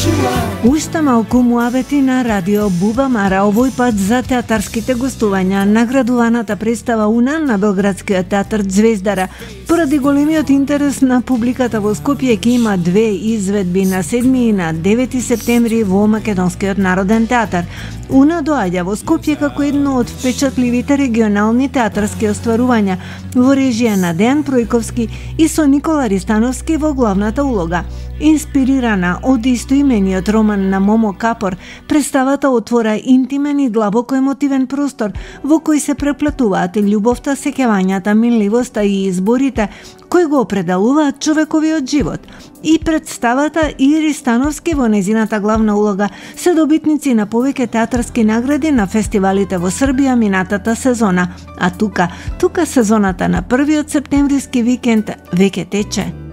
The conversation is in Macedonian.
Уште малку муабети на радио Бубамара, овој пат за театарските гостувања. Наградуваната представа Уна на Белградскиот театар Звездара. Поради големиот интерес на публиката во Скопје ќе има две изведби на 7 и на 9 септември во Македонскиот народен театар. Уна доаѓа во Скопје како едно од впечатливите регионални театарски остварувања во режија на Дејан Пројковски и со Никола Ристановски во главната улога. Инспирирана од истоимениот роман на Момо Капор, представата отвора интимен и длабоко емотивен простор во кој се преплетуваат љубовта, сеќавањата, минливоста и изборите кои го определуваат човековиот живот. И представата и Ристановски во незината главна улога се добитници на повеќе театарски награди на фестивалите во Србија минатата сезона. А тука сезоната на 1 септемвриски викенд веќе тече.